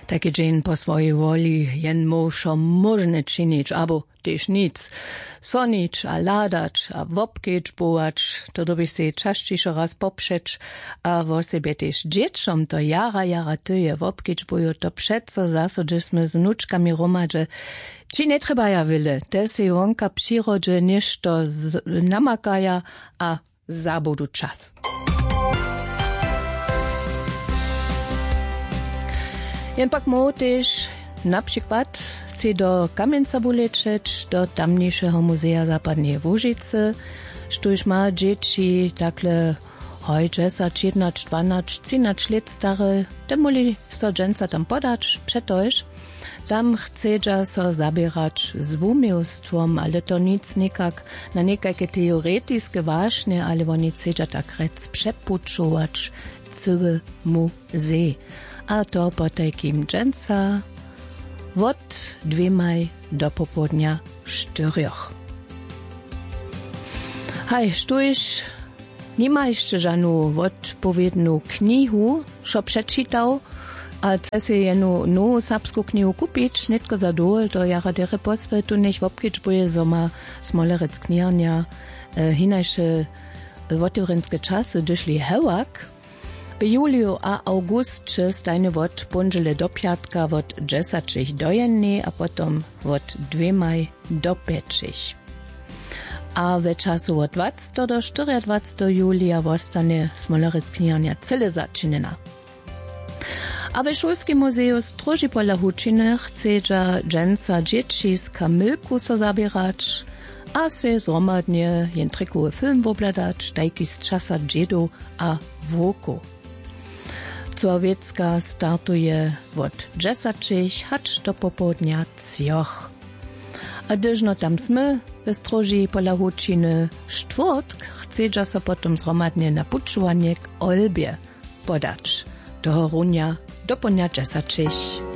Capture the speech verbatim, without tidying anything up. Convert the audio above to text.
Taki dzień po swojej woli jen muszo możne czynić, albo też nic. Sonić, a ladać, a wopkieć bułać, to doby się częściej raz poprzeć, a wo sobie też dzieciom to jara, jara tyje wopkieć bują, to przeco zasodzimy z nuczkami romadze. Ci nie trzeba ja wyle, te się wonka przyrodzie ništo namakaja, a zabudu czas. Jen pak mo też na przykład chce do Kamieńca wylecieć, do tamniejszego Muzea Zapadnej Łużycy, sztuż ma dzieci takle hoj, dziesięć, jedenaście, dwanaście, trzynaście lat stare, te mogli so dżęca tam podać, przetoż. Tam chce so zabierać z wumiostwom, ale to nic nikak na nekajke teoretyczne ważne, ale oni chce tak rec przepuczować cały muzej. A to po takim dżęca od dwemaj do popołudnia czterech. Hej, sztuż nie ma jeszcze żadną odpowiednią knihu, co przeczytał, a chce się jedną nową serbską knihu kupić, nie tylko za dół, to jara dere posły, tu nicht wopkieć boje, so ma smolerec knirnia, e, hinajsze wotyrenskie czasy doszli hewak. W juliu a augustcie stajne wot punżele do piatka, wot dziesięć do jednej, a potom wot dwemaj do pięciu. A w czasu od dwudziestego do czternastego julia zostanie smolerec knirnia cyle zaczynena. A w Szulskim Muzeum Stróży pola Hučiny chce dżęca dzieci z Kamilku so zabierać, a se zromadnie jen trikowy film wobladać, tajki z czasa dziedu a włoku. Słowiecka startuje od dziesięciu hacz do popołudnia cioch. A gdyż no tam sme, w Stróży pola Hučiny, czwartk chce so potom zromadnie na puczowanie k Olbie podać. Do Horunia do ponia dziesięciu.